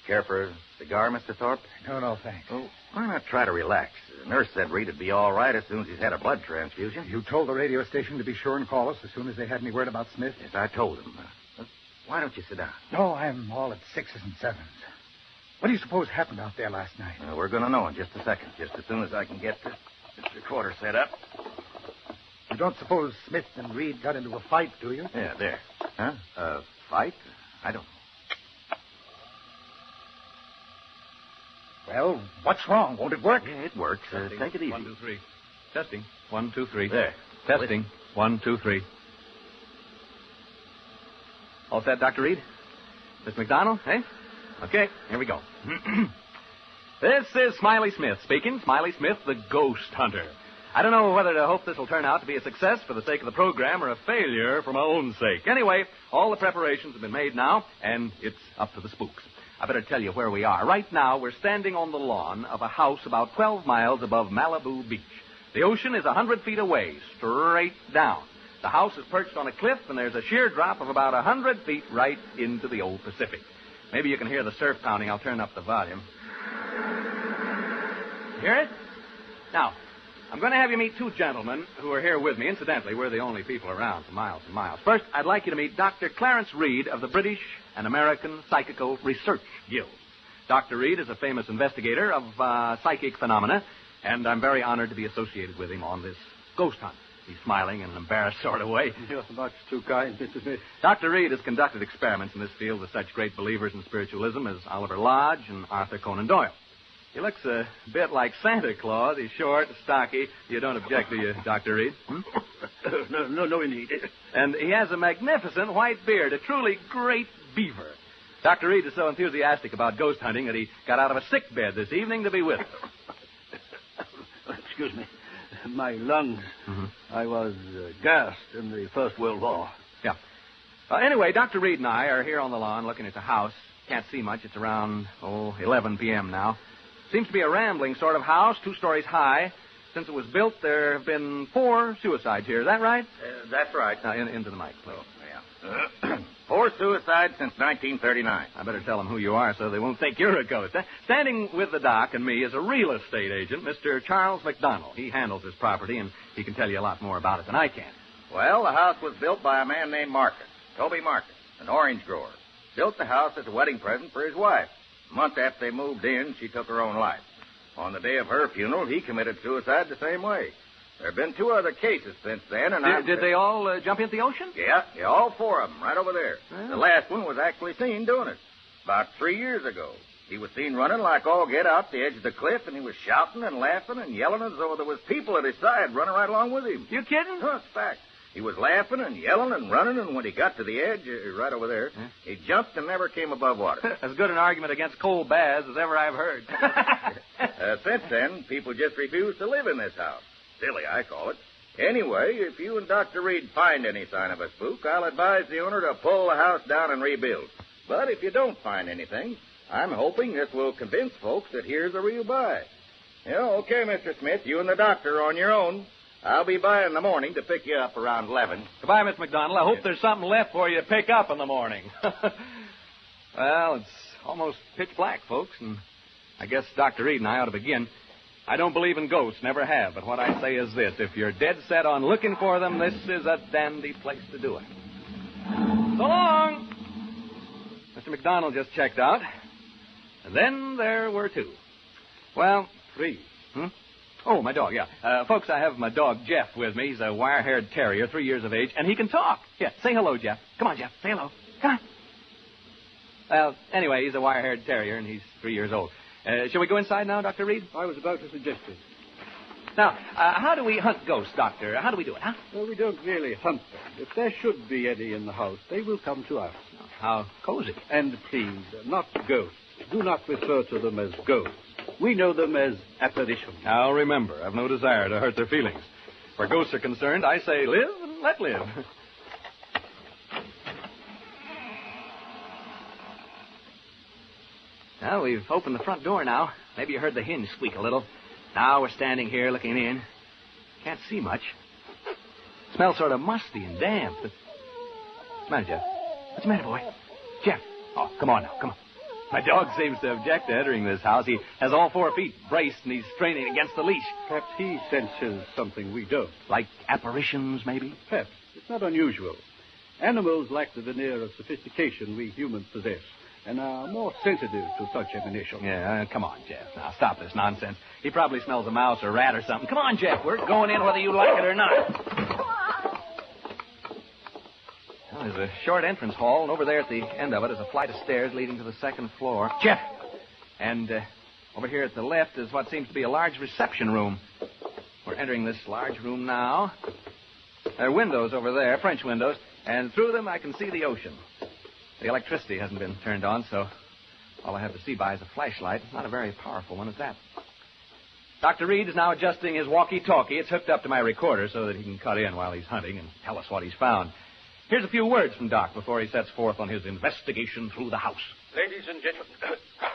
Care for a cigar, Mr. Thorpe? No, thanks. Oh, why not try to relax? The nurse said Reed would be all right as soon as he's had a blood transfusion. You told the radio station to be sure and call us as soon as they had any word about Smith? Yes, I told him. Why don't you sit down? No, I'm all at 6s and 7s. What do you suppose happened out there last night? We're going to know in just a second, just as soon as I can get this recorder set up. You don't suppose Smith and Reed got into a fight, do you? Yeah, there. Huh? A fight? I don't know. Well, what's wrong? Won't it work? Yeah, it works. Take it easy. 1, 2, 3. Testing. 1, 2, 3. There. Testing. 1, 2, 3. All set, Dr. Reed? Miss McDonald, eh? Okay, here we go. This is Smiley Smith speaking. Smiley Smith, the ghost hunter. I don't know whether to hope this will turn out to be a success for the sake of the program or a failure for my own sake. Anyway, all the preparations have been made now, and it's up to the spooks. I better tell you where we are. Right now, we're standing on the lawn of a house about 12 miles above Malibu Beach. The ocean is 100 feet away, straight down. The house is perched on a cliff, and there's a sheer drop of about 100 feet right into the old Pacific. Maybe you can hear the surf pounding. I'll turn up the volume. Hear it? Now, I'm going to have you meet two gentlemen who are here with me. Incidentally, we're the only people around for miles and miles. First, I'd like you to meet Dr. Clarence Reed of the British and American Psychical Research Guild. Dr. Reed is a famous investigator of psychic phenomena, and I'm very honored to be associated with him on this ghost hunt. He's smiling in an embarrassed sort of way. You're much too kind, Mr. Smith. Dr. Reed has conducted experiments in this field with such great believers in spiritualism as Oliver Lodge and Arthur Conan Doyle. He looks a bit like Santa Claus. He's short, stocky. You don't object, do you, Dr. Reed? No, indeed. And he has a magnificent white beard, a truly great beaver. Dr. Reed is so enthusiastic about ghost hunting that he got out of a sick bed this evening to be with us. Excuse me. My lungs. Mm-hmm. I was gassed in the First World War. Yeah. Anyway, Dr. Reed and I are here on the lawn looking at the house. Can't see much. It's around, 11 p.m. now. Seems to be a rambling sort of house, 2 stories high. Since it was built, there have been 4 suicides here. Is that right? That's right. Now, into the mic, please. Yeah. 4 suicides since 1939. I better tell them who you are so they won't think you're a ghost. Standing with the doc and me is a real estate agent, Mr. Charles McDonald. He handles this property, and he can tell you a lot more about it than I can. Well, the house was built by a man named Marcus, Toby Marcus, an orange grower. Built the house as a wedding present for his wife. A month after they moved in, she took her own life. On the day of her funeral, he committed suicide the same way. There have been 2 other cases since then, and Did they all jump into the ocean? Yeah, all 4 of them, right over there. Yeah. The last one was actually seen doing it. About 3 years ago. He was seen running like all get out the edge of the cliff, and he was shouting and laughing and yelling as though there was people at his side running right along with him. You kidding? No, it's fact. He was laughing and yelling and running, and when he got to the edge, right over there, he jumped and never came above water. As good an argument against coal baths as ever I've heard. Since then, people just refuse to live in this house. Silly, I call it. Anyway, if you and Dr. Reed find any sign of a spook, I'll advise the owner to pull the house down and rebuild. But if you don't find anything, I'm hoping this will convince folks that here's a real buy. Okay, Mr. Smith, you and the doctor are on your own. I'll be by in the morning to pick you up around 11. Goodbye, Miss McDonald. I hope there's something left for you to pick up in the morning. Well, it's almost pitch black, folks, and I guess Dr. Reed and I ought to begin. I don't believe in ghosts, never have, but what I say is this. If you're dead set on looking for them, this is a dandy place to do it. So long! Mr. McDonald just checked out. And then there were 2. Well, 3. Oh, my dog, yeah. Folks, I have my dog, Jeff, with me. He's a wire-haired terrier, 3 years of age, and he can talk. Yeah, say hello, Jeff. Come on, Jeff, say hello. Come on. Well, anyway, he's a wire-haired terrier, and he's 3 years old. Shall we go inside now, Dr. Reed? I was about to suggest it. Now, how do we hunt ghosts, Doctor? How do we do it, huh? Well, we don't really hunt them. If there should be any in the house, they will come to us. How cozy. And please, not ghosts. Do not refer to them as ghosts. We know them as apparitions. Now, remember, I've no desire to hurt their feelings. Where ghosts are concerned, I say live and let live. Well, we've opened the front door now. Maybe you heard the hinge squeak a little. Now we're standing here looking in. Can't see much. Smells sort of musty and damp. What's the matter, Jeff? What's the matter, boy? Jeff. Oh, come on now. Come on. My dog seems to object to entering this house. He has all 4 feet braced, and he's straining against the leash. Perhaps he senses something we don't. Like apparitions, maybe? Perhaps. It's not unusual. Animals lack the veneer of sophistication we humans possess, and are more sensitive to such emanations. Yeah, come on, Jeff. Now, stop this nonsense. He probably smells a mouse or rat or something. Come on, Jeff. We're going in whether you like it or not. Well, there's a short entrance hall, and over there at the end of it is a flight of stairs leading to the 2nd floor. Jeff! And over here at the left is what seems to be a large reception room. We're entering this large room now. There are windows over there, French windows, and through them I can see the ocean. The electricity hasn't been turned on, so all I have to see by is a flashlight. Not a very powerful one at that. Dr. Reed is now adjusting his walkie-talkie. It's hooked up to my recorder so that he can cut in while he's hunting and tell us what he's found. Here's a few words from Doc before he sets forth on his investigation through the house. Ladies and gentlemen,